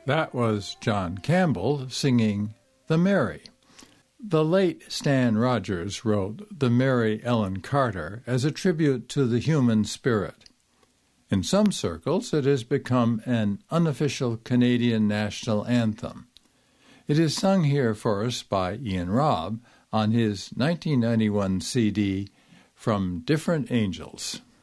That was John Campbell singing The Mary. The late Stan Rogers wrote The Mary Ellen Carter as a tribute to the human spirit. In some circles, it has become an unofficial Canadian national anthem. It is sung here for us by Ian Robb on his 1991 CD, From Different Angels.